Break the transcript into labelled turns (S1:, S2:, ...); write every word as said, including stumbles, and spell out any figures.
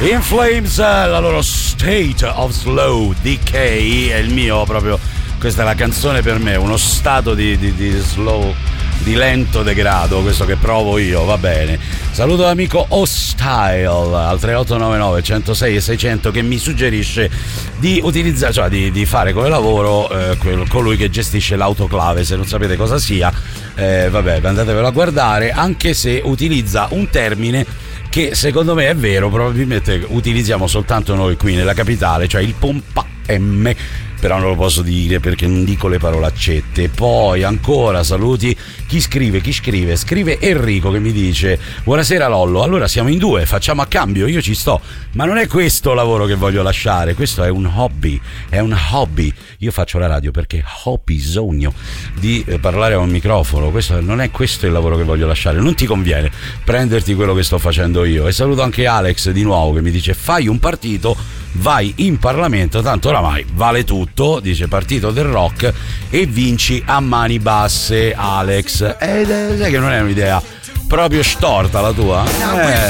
S1: In Flames, la loro State of Slow Decay è il mio proprio, questa è la canzone per me, uno stato di, di, di slow, di lento degrado, questo che provo io, va bene. Saluto l'amico Hostile al tre otto nove nove centosei e seicento che mi suggerisce di utilizzare, cioè di, di fare come lavoro eh, colui che gestisce l'autoclave. Se non sapete cosa sia, eh, vabbè, andatevelo a guardare, anche se utilizza un termine che secondo me è vero, probabilmente utilizziamo soltanto noi qui nella capitale, cioè il pompa M, però non lo posso dire perché non dico le parolaccette. Poi ancora saluti chi scrive, chi scrive? Scrive Enrico che mi dice: buonasera Lollo, allora siamo in due, facciamo a cambio, io ci sto, ma non è questo lavoro che voglio lasciare, questo è un hobby, è un hobby. Io faccio la radio perché ho bisogno di parlare a un microfono, questo non è questo il lavoro che voglio lasciare, non ti conviene prenderti quello che sto facendo io. E saluto anche Alex di nuovo che mi dice: fai un partito, vai in Parlamento, tanto oramai vale tutto, dice partito del rock e vinci a mani basse. Alex, eh, sai che non è un'idea proprio storta la tua? Eh,